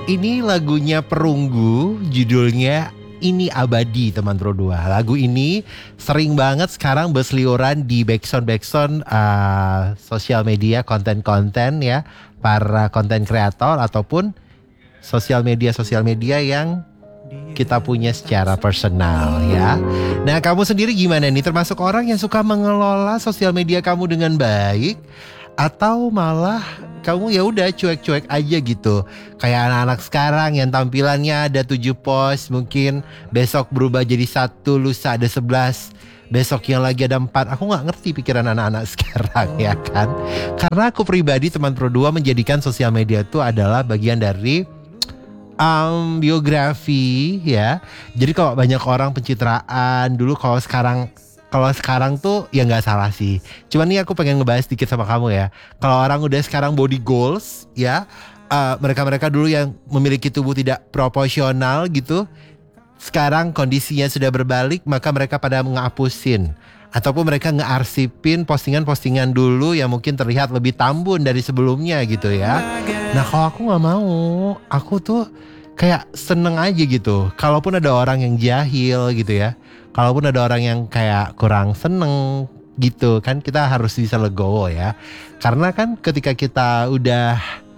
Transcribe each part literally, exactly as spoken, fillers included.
Ini lagunya Perunggu, judulnya Ini Abadi teman Pro dua. Lagu ini sering banget sekarang berseliweran di backsound-backsound uh, sosial media, konten-konten ya, para konten kreator ataupun sosial media-sosial media yang kita punya secara personal ya. Nah, kamu sendiri gimana nih? Termasuk orang yang suka mengelola sosial media kamu dengan baik, atau malah kamu ya udah cuek-cuek aja gitu? Kayak anak-anak sekarang yang tampilannya ada tujuh post, mungkin besok berubah jadi satu, lusa ada sebelas, besok yang lagi ada empat. Aku gak ngerti pikiran anak-anak sekarang ya kan. Karena aku pribadi teman Pro dua menjadikan sosial media itu adalah bagian dari um, biografi ya. Jadi kalau banyak orang pencitraan dulu, kalau sekarang Kalau sekarang tuh ya gak salah sih. Cuman nih aku pengen ngebahas dikit sama kamu ya. Kalau orang udah sekarang body goals ya, uh, mereka-mereka dulu yang memiliki tubuh tidak proporsional gitu, sekarang kondisinya sudah berbalik, maka mereka pada ngehapusin ataupun mereka ngearsipin postingan-postingan dulu yang mungkin terlihat lebih tambun dari sebelumnya gitu ya. Nah kalau aku gak mau, aku tuh kayak seneng aja gitu. Kalaupun ada orang yang jahil gitu ya, kalaupun ada orang yang kayak kurang seneng gitu kan, kita harus bisa legowo ya. Karena kan ketika kita udah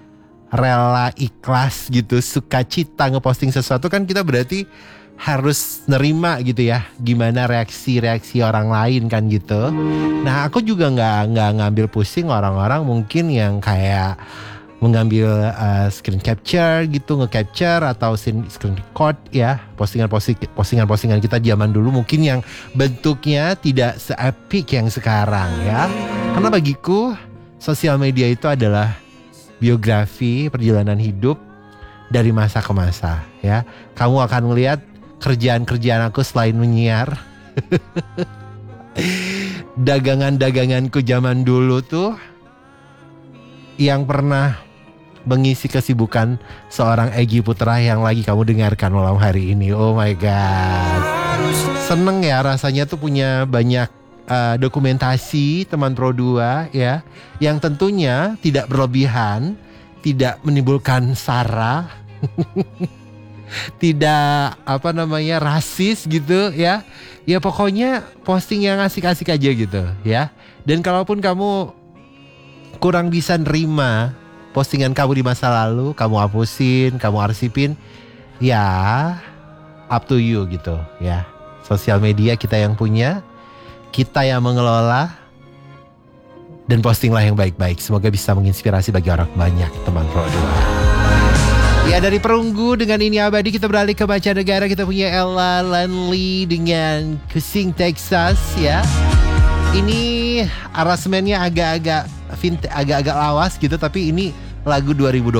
rela ikhlas gitu, sukacita ngeposting sesuatu kan, kita berarti harus nerima gitu ya gimana reaksi-reaksi orang lain kan gitu. Nah aku juga gak, gak ngambil pusing orang-orang mungkin yang kayak mengambil uh, screen capture gitu, nge-capture atau screen record ya postingan-postingan kita zaman dulu mungkin yang bentuknya tidak se-epic yang sekarang ya. Karena bagiku sosial media itu adalah biografi perjalanan hidup dari masa ke masa ya. Kamu akan melihat kerjaan-kerjaan aku selain menyiar. Dagangan-daganganku zaman dulu tuh yang pernah mengisi kesibukan seorang Egy Putra yang lagi kamu dengarkan malam hari ini. Oh my god, seneng ya rasanya tuh punya banyak uh, dokumentasi teman Pro dua ya, yang tentunya tidak berlebihan, tidak menimbulkan sara, tidak apa namanya rasis gitu ya. Ya pokoknya posting yang asik-asik aja gitu ya. Dan kalaupun kamu kurang bisa nerima postingan kamu di masa lalu, kamu hapusin, kamu arsipin, ya up to you gitu ya. Sosial media kita yang punya, kita yang mengelola, dan postinglah yang baik-baik. Semoga bisa menginspirasi bagi orang banyak teman Pro dua. Ya, dari Perunggu dengan Ini Abadi kita beralih ke Mancanegara. Kita punya Ella Lanley dengan Cushing, Texas ya. Ini aransemennya agak-agak vintage, agak-agak lawas gitu, tapi ini lagu dua ribu dua puluh